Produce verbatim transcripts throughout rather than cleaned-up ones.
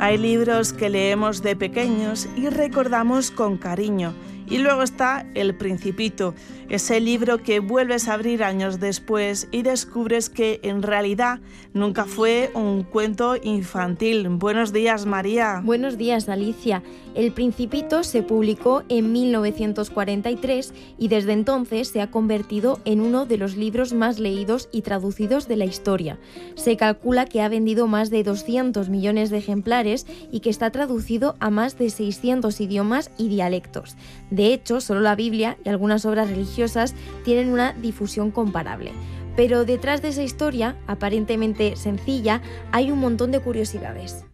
Hay libros que leemos de pequeños y recordamos con cariño. Y luego está El Principito, ese libro que vuelves a abrir años después y descubres que en realidad nunca fue un cuento infantil. Buenos días, María. Buenos días, Alicia. El Principito se publicó en mil novecientos cuarenta y tres y desde entonces se ha convertido en uno de los libros más leídos y traducidos de la historia. Se calcula que ha vendido más de doscientos millones de ejemplares y que está traducido a más de seiscientos idiomas y dialectos. De hecho, solo la Biblia y algunas obras religiosas tienen una difusión comparable. Pero detrás de esa historia, aparentemente sencilla, hay un montón de curiosidades.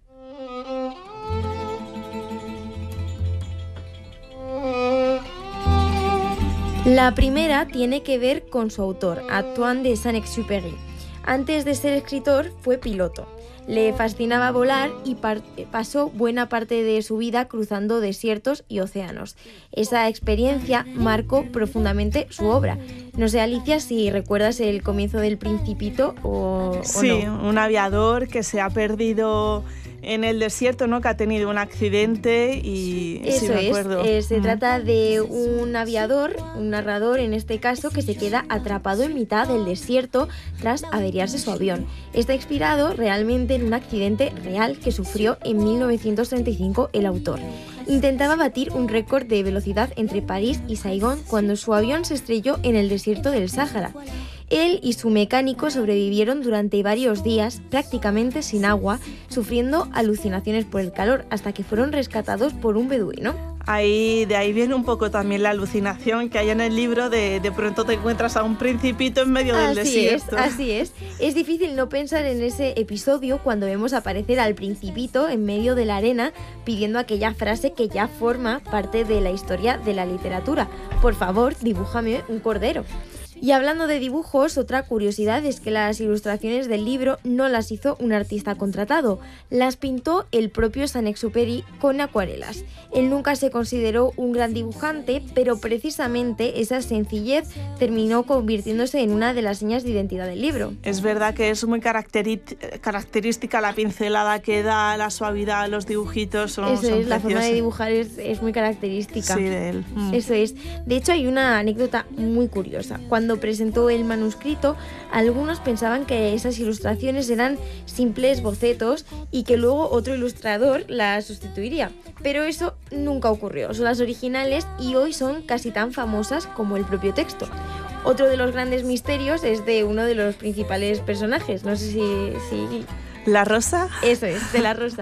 La primera tiene que ver con su autor, Antoine de Saint-Exupéry. Antes de ser escritor, fue piloto. Le fascinaba volar y par- pasó buena parte de su vida cruzando desiertos y océanos. Esa experiencia marcó profundamente su obra. No sé, Alicia, si recuerdas el comienzo del Principito o, sí, o no. Un aviador que se ha perdido en el desierto, ¿no? Que ha tenido un accidente y Eso sí me acuerdo. es, eh, se mm. trata de un aviador, un narrador en este caso, que se queda atrapado en mitad del desierto tras averiarse su avión. Está inspirado realmente en un accidente real que sufrió en mil novecientos treinta y cinco el autor. Intentaba batir un récord de velocidad entre París y Saigón cuando su avión se estrelló en el desierto del Sáhara. Él y su mecánico sobrevivieron durante varios días, prácticamente sin agua, sufriendo alucinaciones por el calor, hasta que fueron rescatados por un beduino. Ahí, de ahí viene un poco también la alucinación que hay en el libro de de pronto te encuentras a un principito en medio del Así desierto. es, así es. Es difícil no pensar en ese episodio cuando vemos aparecer al Principito en medio de la arena pidiendo aquella frase que ya forma parte de la historia de la literatura. Por favor, dibújame un cordero. Y hablando de dibujos, otra curiosidad es que las ilustraciones del libro no las hizo un artista contratado, las pintó el propio Saint-Exupéry con acuarelas. Él nunca se consideró un gran dibujante, pero precisamente esa sencillez terminó convirtiéndose en una de las señas de identidad del libro. Es verdad que es muy caracteri- característica la pincelada que da, la suavidad, los dibujitos son, Eso son es, la forma de preciosos. dibujar es, es muy característica. Sí, de él. Mm. Eso es. De hecho, hay una anécdota muy curiosa. Cuando presentó el manuscrito, algunos pensaban que esas ilustraciones eran simples bocetos y que luego otro ilustrador las sustituiría. Pero eso nunca ocurrió. Son las originales y hoy son casi tan famosas como el propio texto. Otro de los grandes misterios es de uno de los principales personajes. No sé si... si... ¿La rosa? Eso es, de la rosa.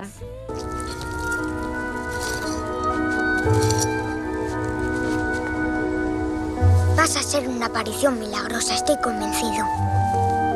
Vas a ser una aparición milagrosa, estoy convencido.